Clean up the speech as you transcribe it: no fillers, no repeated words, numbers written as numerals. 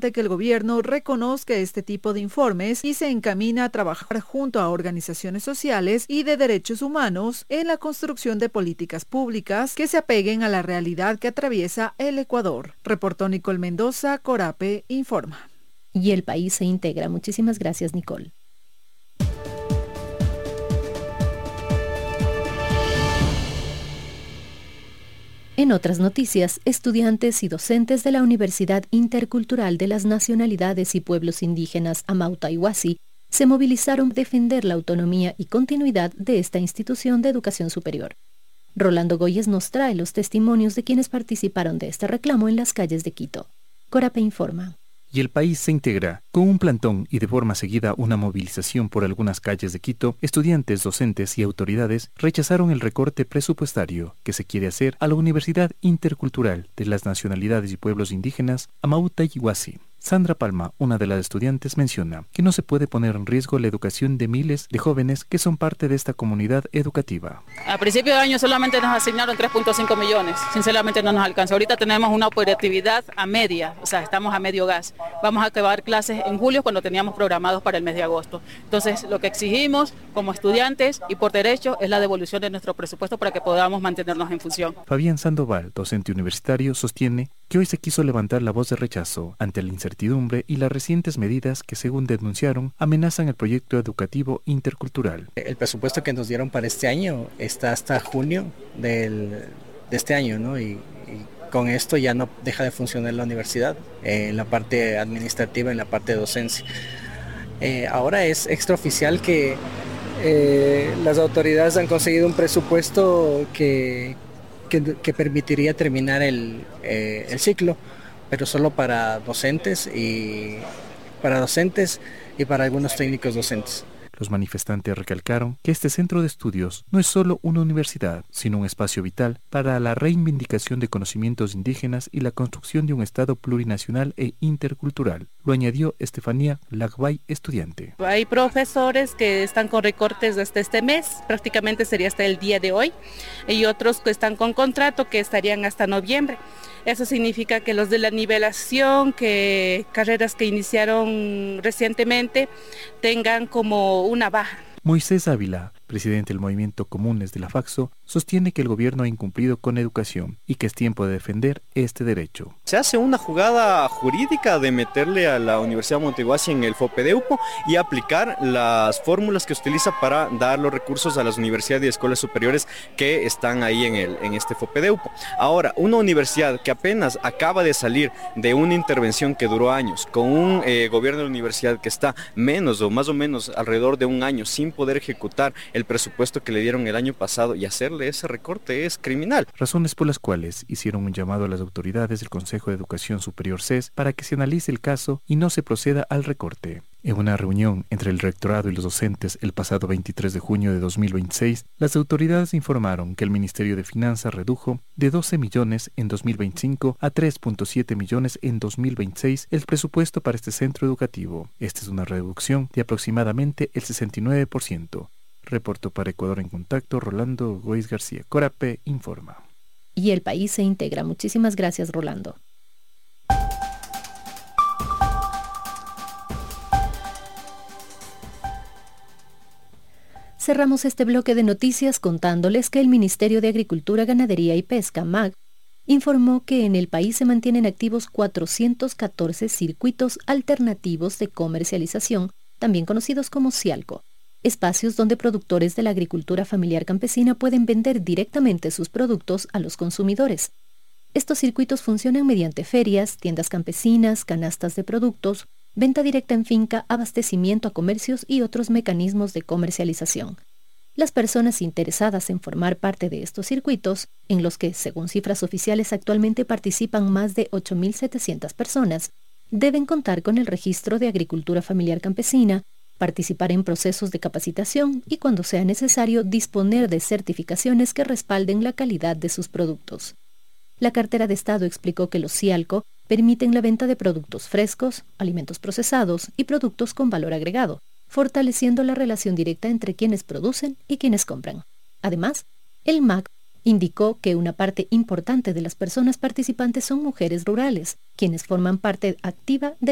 que el gobierno reconozca este tipo de informes y se encamina a trabajar junto a organizaciones sociales y de derechos humanos en la construcción de políticas públicas que se apeguen a la realidad que atraviesa el Ecuador. Reportó Nicole Mendoza, Corape informa. Y el país se integra. Muchísimas gracias, Nicole. En otras noticias, estudiantes y docentes de la Universidad Intercultural de las Nacionalidades y Pueblos Indígenas Amauta Iguazí se movilizaron para defender la autonomía y continuidad de esta institución de educación superior. Rolando Goyes nos trae los testimonios de quienes participaron de este reclamo en las calles de Quito. Corape informa. Y el país se integra. Con un plantón y de forma seguida una movilización por algunas calles de Quito, estudiantes, docentes y autoridades rechazaron el recorte presupuestario que se quiere hacer a la Universidad Intercultural de las Nacionalidades y Pueblos Indígenas Amauta Iguazí. Sandra Palma, una de las estudiantes, menciona que no se puede poner en riesgo la educación de miles de jóvenes que son parte de esta comunidad educativa. A principio de año solamente nos asignaron 3.5 millones, sinceramente no nos alcanza. Ahorita tenemos una operatividad a media, o sea, estamos a medio gas. Vamos a acabar clases en julio cuando teníamos programados para el mes de agosto. Entonces, lo que exigimos como estudiantes y por derecho es la devolución de nuestro presupuesto para que podamos mantenernos en función. Fabián Sandoval, docente universitario, sostiene que hoy se quiso levantar la voz de rechazo ante la incertidumbre y las recientes medidas que, según denunciaron, amenazan el proyecto educativo intercultural. El presupuesto que nos dieron para este año está hasta junio de este año, ¿no? Y con esto ya no deja de funcionar la universidad, en la parte administrativa, en la parte de docencia. Ahora es extraoficial que las autoridades han conseguido un presupuesto que permitiría terminar el ciclo, pero solo para docentes y para algunos técnicos docentes. Los manifestantes recalcaron que este centro de estudios no es solo una universidad, sino un espacio vital para la reivindicación de conocimientos indígenas y la construcción de un Estado plurinacional e intercultural. Lo añadió Estefanía Lagbay, estudiante. Hay profesores que están con recortes desde este mes, prácticamente sería hasta el día de hoy, y otros que están con contrato que estarían hasta noviembre. Eso significa que los de la nivelación, que carreras que iniciaron recientemente, tengan como una baja. Moisés Ávila, presidente del Movimiento Comunes de la FACSO, sostiene que el gobierno ha incumplido con educación y que es tiempo de defender este derecho. Se hace una jugada jurídica de meterle a la Universidad Montiguasi en el FOPEDEUPO y aplicar las fórmulas que se utiliza para dar los recursos a las universidades y escuelas superiores que están ahí en este FOPEDEUPO. Ahora, una universidad que apenas acaba de salir de una intervención que duró años, con un gobierno de la universidad que está menos o más o menos alrededor de un año sin poder ejecutar el presupuesto que le dieron el año pasado y hacerle ese recorte es criminal. Razones por las cuales hicieron un llamado a las autoridades del Consejo de Educación Superior CES para que se analice el caso y no se proceda al recorte. En una reunión entre el rectorado y los docentes el pasado 23 de junio de 2026, las autoridades informaron que el Ministerio de Finanzas redujo de 12 millones en 2025 a 3.7 millones en 2026 el presupuesto para este centro educativo. Esta es una reducción de aproximadamente el 69%. Reportó para Ecuador en Contacto Rolando Goiz García. Corape informa. Y el país se integra. Muchísimas gracias, Rolando. Cerramos este bloque de noticias contándoles que el Ministerio de Agricultura, Ganadería y Pesca, MAG, informó que en el país se mantienen activos 414 circuitos alternativos de comercialización, también conocidos como CIALCO, espacios donde productores de la agricultura familiar campesina pueden vender directamente sus productos a los consumidores. Estos circuitos funcionan mediante ferias, tiendas campesinas, canastas de productos, venta directa en finca, abastecimiento a comercios y otros mecanismos de comercialización. Las personas interesadas en formar parte de estos circuitos, en los que, según cifras oficiales, actualmente participan más de 8.700 personas, deben contar con el registro de agricultura familiar campesina, participar en procesos de capacitación y, cuando sea necesario, disponer de certificaciones que respalden la calidad de sus productos. La cartera de Estado explicó que los CIALCO permiten la venta de productos frescos, alimentos procesados y productos con valor agregado, fortaleciendo la relación directa entre quienes producen y quienes compran. Además, el MAG indicó que una parte importante de las personas participantes son mujeres rurales, quienes forman parte activa de